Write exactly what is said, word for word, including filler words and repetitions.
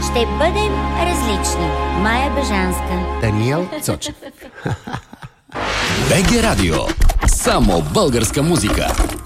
Ще бъдем различни. Мая Бежанска. Даниел Цочев. БГ Радио. Само българска музика.